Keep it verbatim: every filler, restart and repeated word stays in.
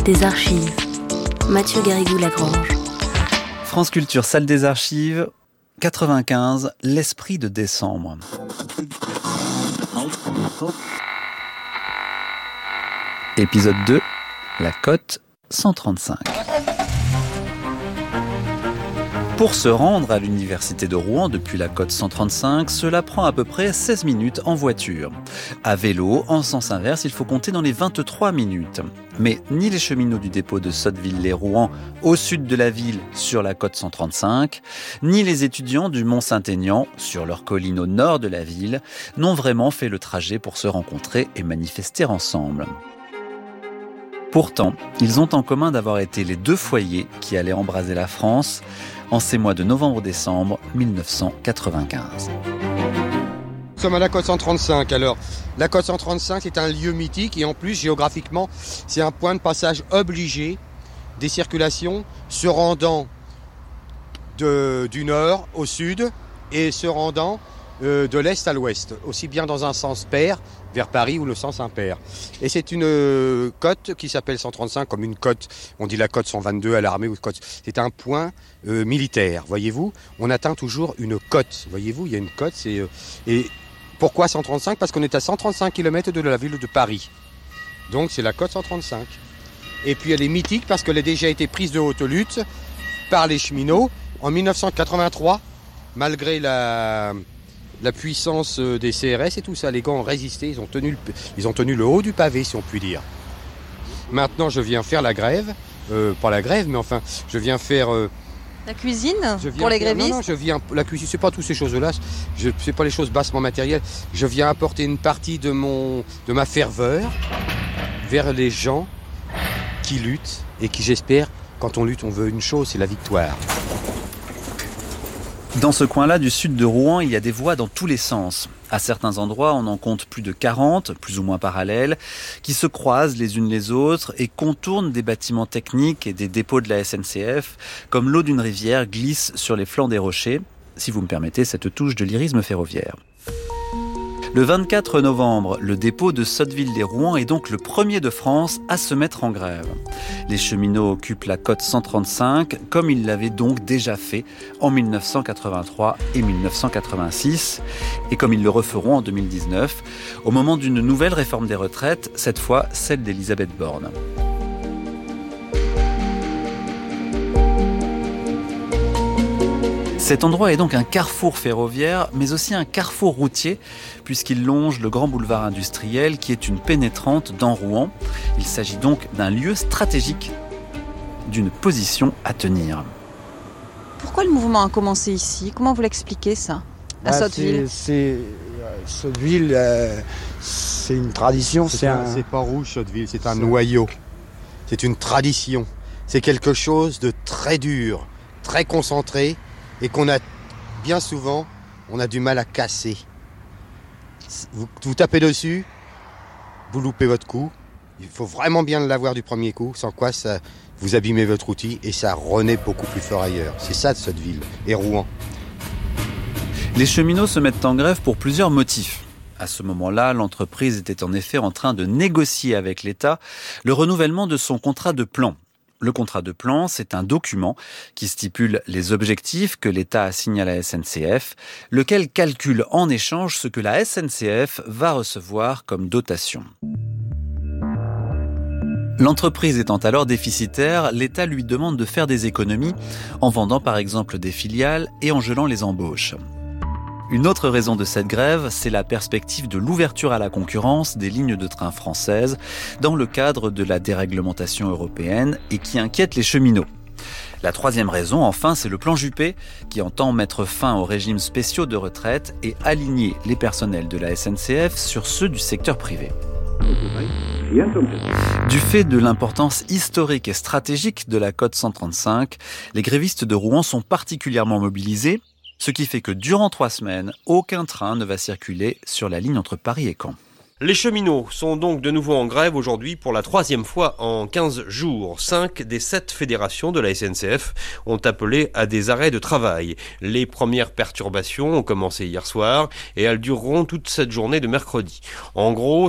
des archives. Mathieu Garrigou-Lagrange. France Culture, salle des archives, quatre-vingt-quinze, l'esprit de décembre. Épisode deux, la cote cent trente-cinq. Pour se rendre à l'université de Rouen depuis la cote cent trente-cinq, cela prend à peu près seize minutes en voiture. À vélo, en sens inverse, il faut compter dans les vingt-trois minutes. Mais ni les cheminots du dépôt de Sotteville-lès-Rouen, au sud de la ville, sur la cote cent trente-cinq, ni les étudiants du Mont-Saint-Aignan, sur leur colline au nord de la ville, n'ont vraiment fait le trajet pour se rencontrer et manifester ensemble. Pourtant, ils ont en commun d'avoir été les deux foyers qui allaient embraser la France en ces mois de novembre-décembre mille neuf cent quatre-vingt-quinze. Nous sommes à la cote cent trente-cinq. Alors, la cote cent trente-cinq est un lieu mythique et en plus, géographiquement, c'est un point de passage obligé des circulations se rendant de, du nord au sud et se rendant euh, de l'est à l'ouest, aussi bien dans un sens pair vers Paris ou le sens impair. Et c'est une euh, cote qui s'appelle cent trente-cinq, comme une cote, on dit la cote cent vingt-deux à l'armée, ou cote. C'est un point euh, militaire, voyez-vous. On atteint toujours une cote, voyez-vous, il y a une cote. C'est, euh, et pourquoi cent trente-cinq ? Parce qu'on est à cent trente-cinq kilomètres de la ville de Paris. Donc c'est la cote cent trente-cinq. Et puis elle est mythique parce qu'elle a déjà été prise de haute lutte par les cheminots en mille neuf cent quatre-vingt-trois, malgré la... la puissance des C R S et tout ça, les gars ont résisté, ils ont tenu le, ils ont tenu le haut du pavé, si on peut dire. Maintenant, je viens faire la grève, euh, pas la grève, mais enfin, je viens faire... Euh, la cuisine faire, pour les grévistes. Non, non, je viens, la cuisine, c'est pas toutes ces choses-là, je, c'est pas les choses bassement matérielles. Je viens apporter une partie de, mon, de ma ferveur vers les gens qui luttent et qui, j'espère, quand on lutte, on veut une chose, c'est la victoire. Dans ce coin-là du sud de Rouen, il y a des voies dans tous les sens. À certains endroits, on en compte plus de quarante, plus ou moins parallèles, qui se croisent les unes les autres et contournent des bâtiments techniques et des dépôts de la S N C F, comme l'eau d'une rivière glisse sur les flancs des rochers, si vous me permettez cette touche de lyrisme ferroviaire. Le vingt-quatre novembre, le dépôt de Sotteville-lès-Rouen est donc le premier de France à se mettre en grève. Les cheminots occupent la cote cent trente-cinq, comme ils l'avaient donc déjà fait en mille neuf cent quatre-vingt-trois et mille neuf cent quatre-vingt-six, et comme ils le referont en deux mille dix-neuf, au moment d'une nouvelle réforme des retraites, cette fois celle d'Elisabeth Borne. Cet endroit est donc un carrefour ferroviaire, mais aussi un carrefour routier, puisqu'il longe le grand boulevard industriel qui est une pénétrante dans Rouen. Il s'agit donc d'un lieu stratégique, d'une position à tenir. Pourquoi le mouvement a commencé ici ? Comment vous l'expliquez ça, à bah, Sotteville ? C'est, c'est, Sotteville, euh, c'est une tradition. C'est, c'est, un, un... c'est pas rouge, Sotteville, c'est un c'est... noyau. C'est une tradition. C'est quelque chose de très dur, très concentré, et qu'on a bien souvent, on a du mal à casser. Vous, vous tapez dessus, vous loupez votre coup. Il faut vraiment bien l'avoir du premier coup, sans quoi ça, vous abîmez votre outil et ça renaît beaucoup plus fort ailleurs. C'est ça de cette ville, et Rouen. Les cheminots se mettent en grève pour plusieurs motifs. À ce moment-là, l'entreprise était en effet en train de négocier avec l'État le renouvellement de son contrat de plan. Le contrat de plan, c'est un document qui stipule les objectifs que l'État assigne à la S N C F, lequel calcule en échange ce que la S N C F va recevoir comme dotation. L'entreprise étant alors déficitaire, l'État lui demande de faire des économies en vendant par exemple des filiales et en gelant les embauches. Une autre raison de cette grève, c'est la perspective de l'ouverture à la concurrence des lignes de train françaises dans le cadre de la déréglementation européenne et qui inquiète les cheminots. La troisième raison, enfin, c'est le plan Juppé qui entend mettre fin aux régimes spéciaux de retraite et aligner les personnels de la S N C F sur ceux du secteur privé. Du fait de l'importance historique et stratégique de la cote cent trente-cinq, les grévistes de Rouen sont particulièrement mobilisés, ce qui fait que durant trois semaines, aucun train ne va circuler sur la ligne entre Paris et Caen. Les cheminots sont donc de nouveau en grève aujourd'hui pour la troisième fois en quinze jours. Cinq des sept fédérations de la S N C F ont appelé à des arrêts de travail. Les premières perturbations ont commencé hier soir et elles dureront toute cette journée de mercredi. En gros,